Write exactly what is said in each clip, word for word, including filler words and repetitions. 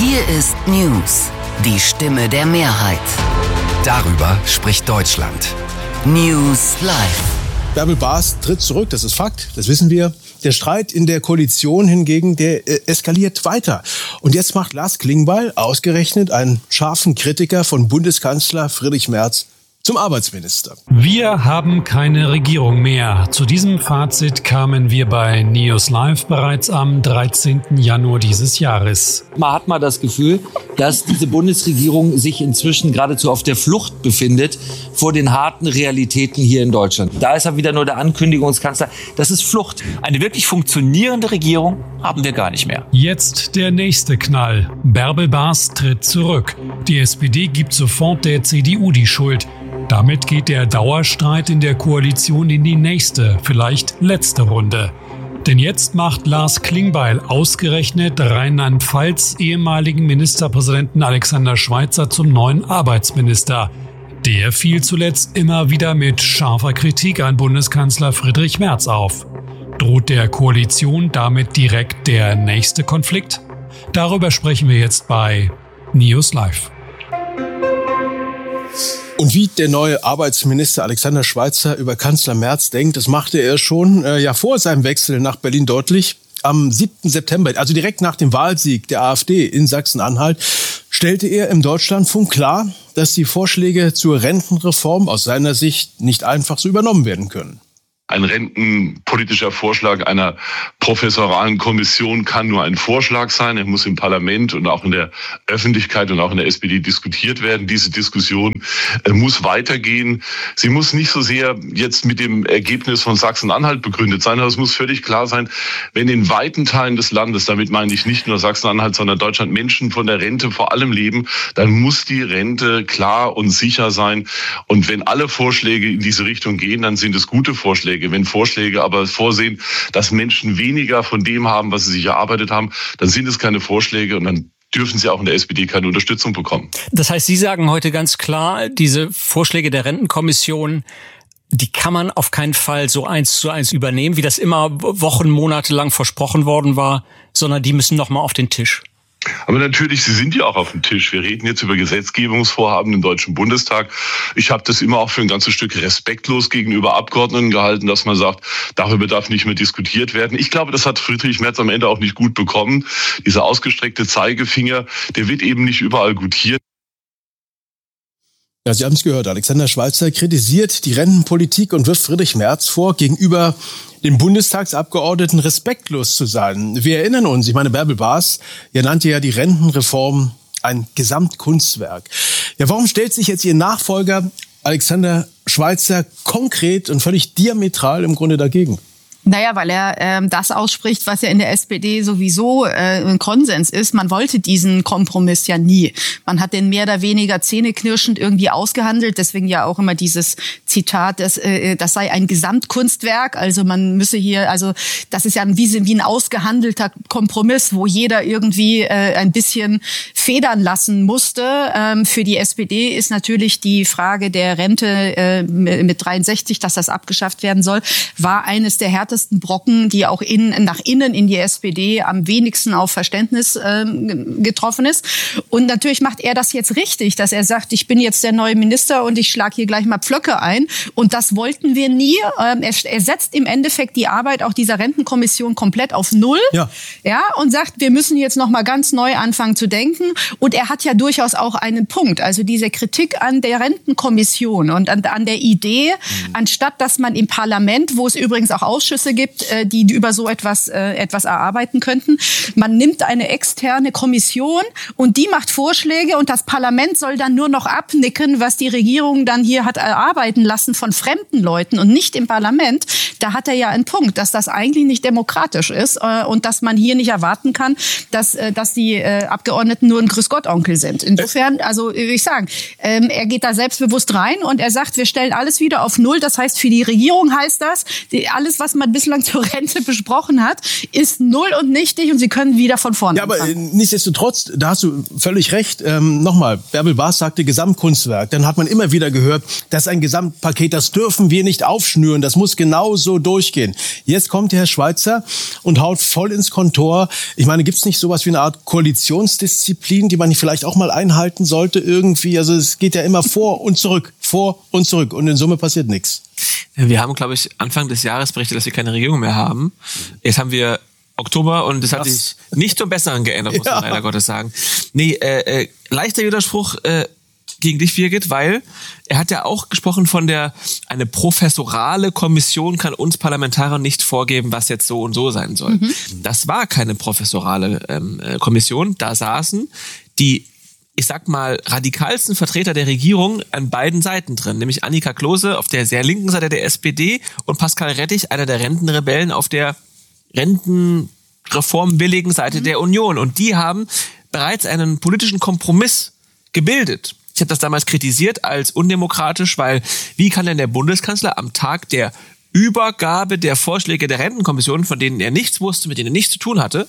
Hier ist News, die Stimme der Mehrheit. Darüber spricht Deutschland. News Live. Bärbel Baas tritt zurück, das ist Fakt, das wissen wir. Der Streit in der Koalition hingegen, der äh, eskaliert weiter. Und jetzt macht Lars Klingbeil, ausgerechnet einen scharfen Kritiker von Bundeskanzler Friedrich Merz, zum Arbeitsminister. Wir haben keine Regierung mehr. Zu diesem Fazit kamen wir bei News Live bereits am dreizehnten Januar dieses Jahres. Man hat mal das Gefühl, dass diese Bundesregierung sich inzwischen geradezu auf der Flucht befindet vor den harten Realitäten hier in Deutschland. Da ist er wieder nur der Ankündigungskanzler. Das ist Flucht. Eine wirklich funktionierende Regierung haben wir gar nicht mehr. Jetzt der nächste Knall. Bärbel Baas tritt zurück. Die S P D gibt sofort der C D U die Schuld. Damit geht der Dauerstreit in der Koalition in die nächste, vielleicht letzte Runde. Denn jetzt macht Lars Klingbeil ausgerechnet Rheinland-Pfalz ehemaligen Ministerpräsidenten Alexander Schweitzer zum neuen Arbeitsminister. Der fiel zuletzt immer wieder mit scharfer Kritik an Bundeskanzler Friedrich Merz auf. Droht der Koalition damit direkt der nächste Konflikt? Darüber sprechen wir jetzt bei News Live. Und wie der neue Arbeitsminister Alexander Schweitzer über Kanzler Merz denkt, das machte er schon äh, ja vor seinem Wechsel nach Berlin deutlich. Am siebten September, also direkt nach dem Wahlsieg der AfD in Sachsen-Anhalt, stellte er im Deutschlandfunk klar, dass die Vorschläge zur Rentenreform aus seiner Sicht nicht einfach so übernommen werden können. Ein rentenpolitischer Vorschlag einer professoralen Kommission kann nur ein Vorschlag sein. Er muss im Parlament und auch in der Öffentlichkeit und auch in der S P D diskutiert werden. Diese Diskussion muss weitergehen. Sie muss nicht so sehr jetzt mit dem Ergebnis von Sachsen-Anhalt begründet sein, aber es muss völlig klar sein, wenn in weiten Teilen des Landes, damit meine ich nicht nur Sachsen-Anhalt, sondern Deutschland, Menschen von der Rente vor allem leben, dann muss die Rente klar und sicher sein. Und wenn alle Vorschläge in diese Richtung gehen, dann sind es gute Vorschläge. Wenn Vorschläge aber vorsehen, dass Menschen weniger von dem haben, was sie sich erarbeitet haben, dann sind es keine Vorschläge und dann dürfen sie auch in der S P D keine Unterstützung bekommen. Das heißt, Sie sagen heute ganz klar, diese Vorschläge der Rentenkommission, die kann man auf keinen Fall so eins zu eins übernehmen, wie das immer Wochen, Monate lang versprochen worden war, sondern die müssen noch mal auf den Tisch. Aber natürlich, sie sind ja auch auf dem Tisch. Wir reden jetzt über Gesetzgebungsvorhaben im Deutschen Bundestag. Ich habe das immer auch für ein ganzes Stück respektlos gegenüber Abgeordneten gehalten, dass man sagt, darüber darf nicht mehr diskutiert werden. Ich glaube, das hat Friedrich Merz am Ende auch nicht gut bekommen. Dieser ausgestreckte Zeigefinger, der wird eben nicht überall gutiert. Ja, Sie haben es gehört. Alexander Schweitzer kritisiert die Rentenpolitik und wirft Friedrich Merz vor, gegenüber den Bundestagsabgeordneten respektlos zu sein. Wir erinnern uns, ich meine, Bärbel Baas, ihr nannte ja die Rentenreform ein Gesamtkunstwerk. Ja, warum stellt sich jetzt Ihr Nachfolger Alexander Schweitzer konkret und völlig diametral im Grunde dagegen? Naja, weil er ähm, das ausspricht, was ja in der S P D sowieso äh, ein Konsens ist. Man wollte diesen Kompromiss ja nie. Man hat den mehr oder weniger zähneknirschend irgendwie ausgehandelt. Deswegen ja auch immer dieses Zitat, das, äh, das sei ein Gesamtkunstwerk. Also man müsse hier, also das ist ja wie, wie ein ausgehandelter Kompromiss, wo jeder irgendwie äh, ein bisschen federn lassen musste. Ähm, für die S P D ist natürlich die Frage der Rente äh, mit dreiundsechzig, dass das abgeschafft werden soll, war eines der härtesten Brocken, die auch in, nach innen in die S P D am wenigsten auf Verständnis äh, getroffen ist. Und natürlich macht er das jetzt richtig, dass er sagt, ich bin jetzt der neue Minister und ich schlage hier gleich mal Pflöcke ein. Und das wollten wir nie. Ähm, er, er setzt im Endeffekt die Arbeit auch dieser Rentenkommission komplett auf Null. Ja. Ja, und sagt, wir müssen jetzt noch mal ganz neu anfangen zu denken. Und er hat ja durchaus auch einen Punkt. Also diese Kritik an der Rentenkommission und an, an der Idee, mhm. anstatt dass man im Parlament, wo es übrigens auch Ausschüsse gibt, die über so etwas etwas erarbeiten könnten. Man nimmt eine externe Kommission und die macht Vorschläge und das Parlament soll dann nur noch abnicken, was die Regierung dann hier hat erarbeiten lassen von fremden Leuten und nicht im Parlament. Da hat er ja einen Punkt, dass das eigentlich nicht demokratisch ist und dass man hier nicht erwarten kann, dass dass die Abgeordneten nur ein Grüß-Gott-Onkel sind. Insofern, also ich sagen, er geht da selbstbewusst rein und er sagt, wir stellen alles wieder auf Null. Das heißt, für die Regierung heißt das, alles, was man bislang zur Rente besprochen hat, ist null und nichtig und sie können wieder von vorne Ja, aber anfangen. äh, nichtsdestotrotz, da hast du völlig recht. Ähm, nochmal, Bärbel Baas sagte Gesamtkunstwerk. Dann hat man immer wieder gehört, das ist ein Gesamtpaket, das dürfen wir nicht aufschnüren, das muss genau so durchgehen. Jetzt kommt der Herr Schweizer und haut voll ins Kontor. Ich meine, gibt's nicht sowas wie eine Art Koalitionsdisziplin, die man vielleicht auch mal einhalten sollte irgendwie? Also es geht ja immer vor und zurück, vor und zurück und in Summe passiert nichts. Wir haben, glaube ich, Anfang des Jahres berichtet, dass wir keine Regierung mehr haben. Jetzt haben wir Oktober und es hat sich nicht zum Besseren geändert, muss man ja. leider Gottes sagen. Nee, äh, äh, leichter Widerspruch äh, gegen dich, Birgit, weil er hat ja auch gesprochen von der, eine professorale Kommission kann uns Parlamentarier nicht vorgeben, was jetzt so und so sein soll. Mhm. Das war keine professorale ähm, Kommission. Da saßen die, ich sag mal, radikalsten Vertreter der Regierung an beiden Seiten drin, nämlich Annika Klose auf der sehr linken Seite der S P D und Pascal Rettich, einer der Rentenrebellen, auf der rentenreformwilligen Seite mhm. der Union. Und die haben bereits einen politischen Kompromiss gebildet. Ich habe das damals kritisiert als undemokratisch, weil wie kann denn der Bundeskanzler am Tag der Übergabe der Vorschläge der Rentenkommission, von denen er nichts wusste, mit denen er nichts zu tun hatte,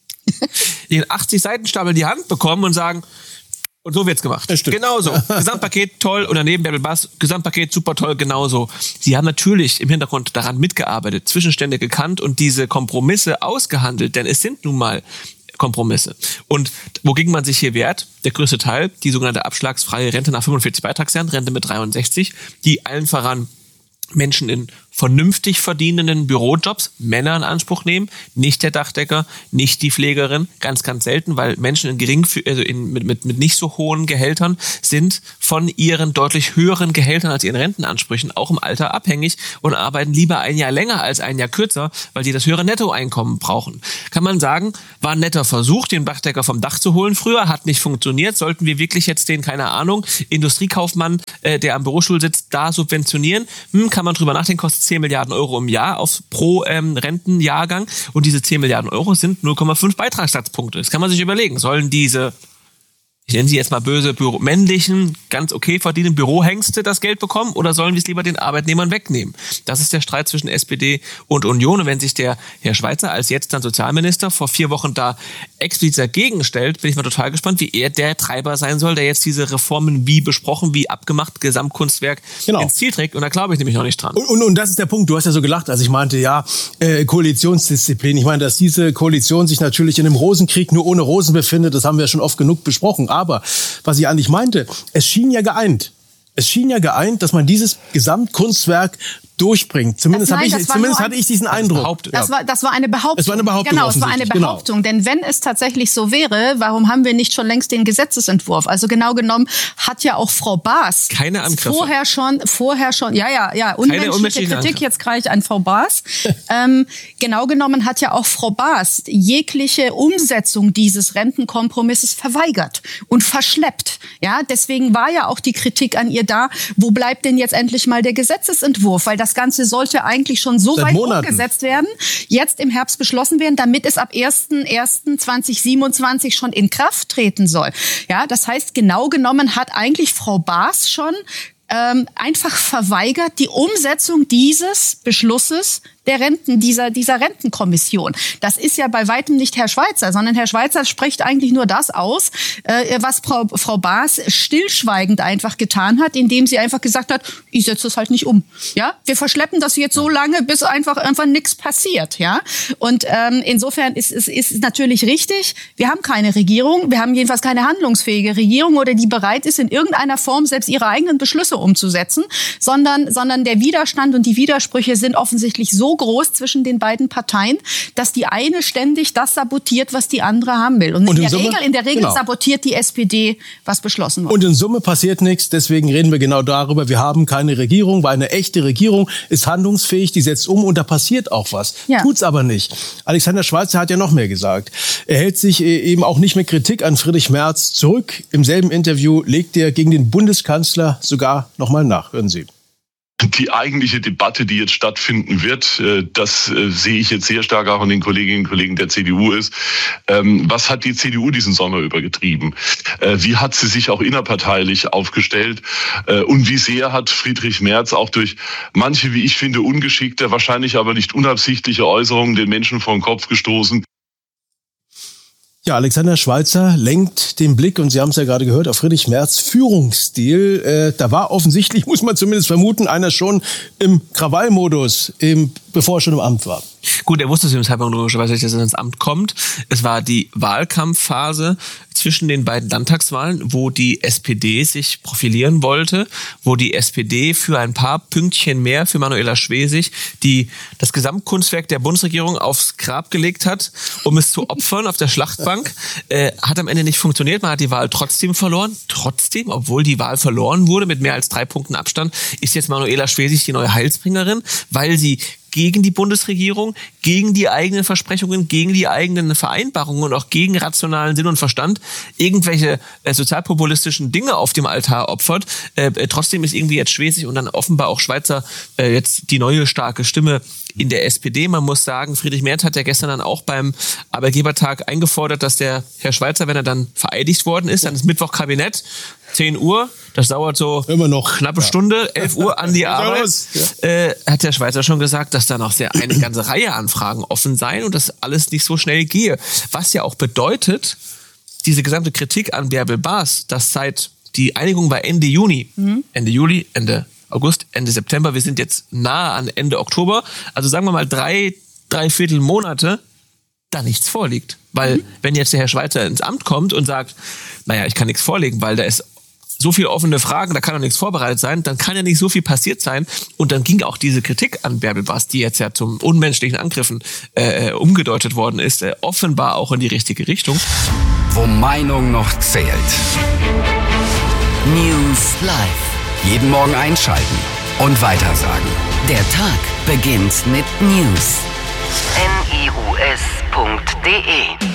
den achtzig-Seiten-Stapel in die Hand bekommen und sagen, und so wird's gemacht. Genauso. Gesamtpaket toll und daneben Bärbel Baas, Gesamtpaket super toll, genauso. Sie haben natürlich im Hintergrund daran mitgearbeitet, Zwischenstände gekannt und diese Kompromisse ausgehandelt, denn es sind nun mal Kompromisse. Und wogegen man sich hier wehrt, der größte Teil, die sogenannte abschlagsfreie Rente nach fünfundvierzig Beitragsjahren, Rente mit dreiundsechzig, die allen voran Menschen in vernünftig verdienenden Bürojobs, Männer in Anspruch nehmen, nicht der Dachdecker, nicht die Pflegerin, ganz, ganz selten, weil Menschen in gering, also in, mit, mit, mit nicht so hohen Gehältern sind von ihren deutlich höheren Gehältern als ihren Rentenansprüchen auch im Alter abhängig und arbeiten lieber ein Jahr länger als ein Jahr kürzer, weil die das höhere Nettoeinkommen brauchen. Kann man sagen, war ein netter Versuch, den Dachdecker vom Dach zu holen früher, hat nicht funktioniert, sollten wir wirklich jetzt den, keine Ahnung, Industriekaufmann, äh, der am Bürostuhl sitzt, da subventionieren? Hm, kann man drüber nachdenken, kostet zehn Milliarden Euro im Jahr auf pro ähm, Rentenjahrgang und diese zehn Milliarden Euro sind null Komma fünf Beitragssatzpunkte. Das kann man sich überlegen. Sollen diese, ich nenne sie jetzt mal böse, Büro, männlichen, ganz okay verdienenden Bürohengste das Geld bekommen oder sollen wir es lieber den Arbeitnehmern wegnehmen? Das ist der Streit zwischen S P D und Union. Und wenn sich der Herr Schweizer als jetzt dann Sozialminister vor vier Wochen da explizit dagegen stellt, bin ich mal total gespannt, wie er der Treiber sein soll, der jetzt diese Reformen wie besprochen, wie abgemacht, Gesamtkunstwerk genau. ins Ziel trägt. Und da glaube ich nämlich noch nicht dran. Und, und, und das ist der Punkt. Du hast ja so gelacht, als ich meinte, ja, äh, Koalitionsdisziplin. Ich meine, dass diese Koalition sich natürlich in einem Rosenkrieg nur ohne Rosen befindet, das haben wir schon oft genug besprochen. Aber was ich eigentlich meinte, es schien ja geeint. Es schien ja geeint, dass man dieses Gesamtkunstwerk durchbringt. Zumindest, das, nein, habe ich, zumindest hatte ich diesen Eindruck. Das war, das war eine Behauptung. Es war eine Behauptung. Genau, es war eine Behauptung. Genau. Denn wenn es tatsächlich so wäre, warum haben wir nicht schon längst den Gesetzesentwurf? Also genau genommen hat ja auch Frau Baas keine Angriffe. vorher schon, vorher schon, ja, ja, ja, unmenschliche Kritik. Angriffe. Jetzt greife ich an Frau Baas. ähm, genau genommen hat ja auch Frau Baas jegliche Umsetzung dieses Rentenkompromisses verweigert und verschleppt. Ja, deswegen war ja auch die Kritik an ihr da. Wo bleibt denn jetzt endlich mal der Gesetzesentwurf? Weil das Das Ganze sollte eigentlich schon so Seit weit Monaten. umgesetzt werden, jetzt im Herbst beschlossen werden, damit es ab erster erster zweitausendsiebenundzwanzig schon in Kraft treten soll. Ja, das heißt, genau genommen hat eigentlich Frau Baas schon ähm, einfach verweigert die Umsetzung dieses Beschlusses der Renten, dieser, dieser Rentenkommission. Das ist ja bei weitem nicht Herr Schweizer, sondern Herr Schweizer spricht eigentlich nur das aus, äh, was Frau, Frau Baas stillschweigend einfach getan hat, indem sie einfach gesagt hat, ich setze das halt nicht um. Ja, wir verschleppen das jetzt so lange, bis einfach einfach nichts passiert. Ja, und ähm, insofern ist es ist, ist natürlich richtig. Wir haben keine Regierung, wir haben jedenfalls keine handlungsfähige Regierung oder die bereit ist, in irgendeiner Form selbst ihre eigenen Beschlüsse umzusetzen, sondern sondern der Widerstand und die Widersprüche sind offensichtlich so groß zwischen den beiden Parteien, dass die eine ständig das sabotiert, was die andere haben will. Und, und in, in, der Summe, Regel, in der Regel genau. sabotiert die S P D, was beschlossen wurde. Und in Summe passiert nichts, deswegen reden wir genau darüber. Wir haben keine Regierung, weil eine echte Regierung ist handlungsfähig, die setzt um und da passiert auch was. Ja. Tut's aber nicht. Alexander Schweizer hat ja noch mehr gesagt. Er hält sich eben auch nicht mit Kritik an Friedrich Merz zurück. Im selben Interview legt er gegen den Bundeskanzler sogar noch mal nach. Hören Sie. Die eigentliche Debatte, die jetzt stattfinden wird, das sehe ich jetzt sehr stark auch an den Kolleginnen und Kollegen der C D U ist, was hat die C D U diesen Sommer über getrieben? Wie hat sie sich auch innerparteilich aufgestellt? Und wie sehr hat Friedrich Merz auch durch manche, wie ich finde, ungeschickte, wahrscheinlich aber nicht unabsichtliche Äußerungen den Menschen vor den Kopf gestoßen? Ja, Alexander Schweitzer lenkt den Blick, und Sie haben es ja gerade gehört, auf Friedrich Merz' Führungsstil. Äh, da war offensichtlich, muss man zumindest vermuten, einer schon im Krawallmodus, im, bevor er schon im Amt war. Gut, er wusste zu dem Zeitpunkt logischerweise, dass er ins Amt kommt. Es war die Wahlkampfphase zwischen den beiden Landtagswahlen, wo die S P D sich profilieren wollte, wo die S P D für ein paar Pünktchen mehr für Manuela Schwesig, die das Gesamtkunstwerk der Bundesregierung aufs Grab gelegt hat, um es zu opfern auf der Schlachtbank, äh, hat am Ende nicht funktioniert. Man hat die Wahl trotzdem verloren. Trotzdem, obwohl die Wahl verloren wurde mit mehr als drei Punkten Abstand, ist jetzt Manuela Schwesig die neue Heilsbringerin, weil sie gegen die Bundesregierung, gegen die eigenen Versprechungen, gegen die eigenen Vereinbarungen und auch gegen rationalen Sinn und Verstand irgendwelche äh, sozialpopulistischen Dinge auf dem Altar opfert. Äh, äh, trotzdem ist irgendwie jetzt Schwesig und dann offenbar auch Schweitzer äh, jetzt die neue starke Stimme in der S P D. Man muss sagen, Friedrich Merz hat ja gestern dann auch beim Arbeitgebertag eingefordert, dass der Herr Schweitzer, wenn er dann vereidigt worden ist, dann ist Mittwoch Kabinett, zehn Uhr, das dauert so immer noch knappe ja. Stunde, elf Uhr an die Arbeit, ja. äh, hat der Schweitzer schon gesagt, dass da noch sehr eine ganze Reihe an Fragen offen seien und dass alles nicht so schnell gehe. Was ja auch bedeutet, diese gesamte Kritik an Bärbel Baas, dass seit die Einigung war Ende Juni, mhm. Ende Juli, Ende August, Ende September, wir sind jetzt nahe an Ende Oktober, also sagen wir mal drei, dreiviertel Monate, da nichts vorliegt. Weil mhm. wenn jetzt der Herr Schweitzer ins Amt kommt und sagt, naja, ich kann nichts vorlegen, weil da ist so viele offene Fragen, da kann doch nichts vorbereitet sein, dann kann ja nicht so viel passiert sein. Und dann ging auch diese Kritik an Bärbel Baas, die jetzt ja zum unmenschlichen Angriffen äh, umgedeutet worden ist, äh, offenbar auch in die richtige Richtung. Wo Meinung noch zählt. News Live. Jeden Morgen einschalten und weitersagen. Der Tag beginnt mit News. N I U S punkt D E